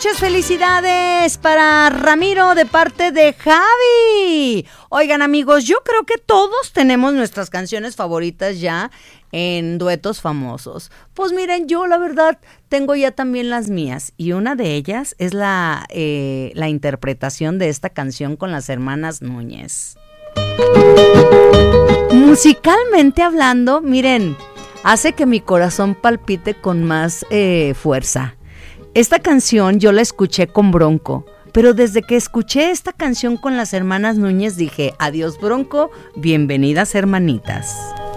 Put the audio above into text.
muchas felicidades para Ramiro de parte de Javi. Oigan, amigos, yo creo que todos tenemos nuestras canciones favoritas ya en duetos famosos. Pues miren, yo la verdad tengo ya también las mías y una de ellas es la interpretación de esta canción con las hermanas Núñez. Musicalmente hablando, miren, hace que mi corazón palpite con más fuerza. Esta canción yo la escuché con Bronco, pero desde que escuché esta canción con las hermanas Núñez dije, adiós Bronco, bienvenidas hermanitas.